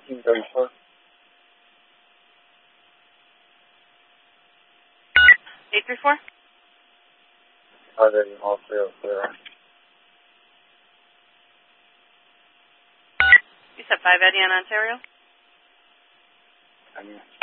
1834. Are they all 304? You said 5 Eddie in Ontario?